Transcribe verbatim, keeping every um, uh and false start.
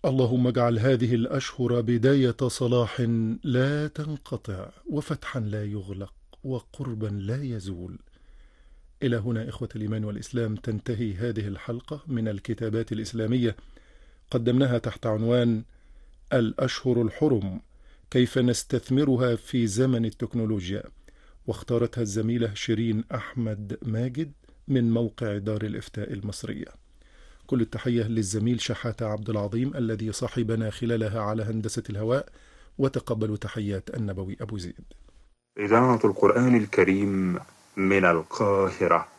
اللهم اجعل هذه الأشهر بداية صلاح لا تنقطع، وفتحا لا يغلق، وقربا لا يزول. إلى هنا إخوة الإيمان والإسلام تنتهي هذه الحلقة من الكتابات الإسلامية، قدمناها تحت عنوان الأشهر الحرم، كيف نستثمرها في زمن التكنولوجيا، واختارتها الزميلة شيرين أحمد ماجد من موقع دار الإفتاء المصرية. كل التحية للزميل شحاتة عبد العظيم الذي صحبنا خلالها على هندسة الهواء، وتقبلوا تحيات النبوي أبو زيد. إذاعة القرآن الكريم من القاهرة.